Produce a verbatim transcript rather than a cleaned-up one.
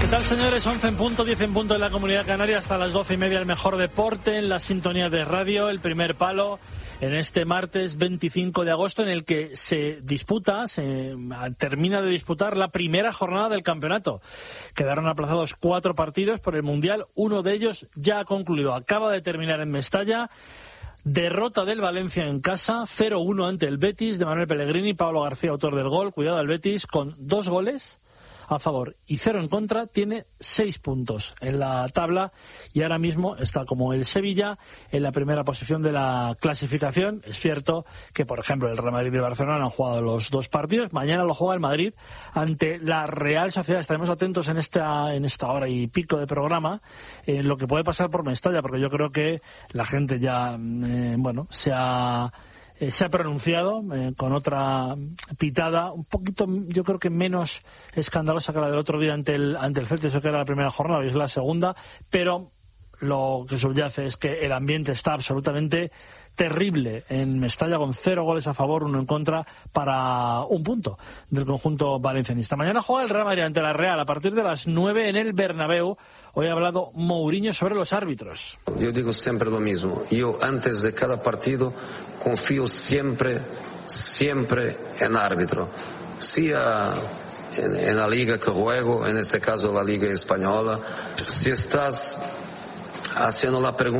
tal, señores? once en punto, diez en punto en la Comunidad Canaria, hasta las doce y media el mejor deporte en la sintonía de radio, el primer palo en este martes veinticinco de agosto, en el que se disputa, se termina de disputar la primera jornada del campeonato. Quedaron aplazados cuatro partidos por el Mundial, uno de ellos ya ha concluido, acaba de terminar en Mestalla. Derrota del Valencia en casa, cero uno ante el Betis de Manuel Pellegrini, Pablo García, autor del gol. Cuidado al Betis, con dos goles a favor y cero en contra, tiene seis puntos en la tabla y ahora mismo está como el Sevilla en la primera posición de la clasificación. Es cierto que, por ejemplo, el Real Madrid y el Barcelona han jugado los dos partidos. Mañana lo juega el Madrid ante la Real Sociedad. Estaremos atentos en esta en esta hora y pico de programa en lo que puede pasar por Mestalla, porque yo creo que la gente ya eh, bueno se ha Eh, se ha pronunciado eh, con otra pitada un poquito, yo creo que menos escandalosa que la del otro día ante el ante el Celta. Eso que era la primera jornada y es la segunda, pero lo que subyace es que el ambiente está absolutamente terrible en Mestalla, con cero goles a favor, uno en contra, para un punto del conjunto valencianista. Mañana juega el Real Madrid ante la Real a partir de las nueve en el Bernabéu. Hoy ha hablado Mourinho sobre los árbitros. Yo digo siempre lo mismo. Yo antes de cada partido confío siempre, siempre en árbitro. Sea en, en la liga que juego, en este caso la liga española. Si estás haciendo la pregunta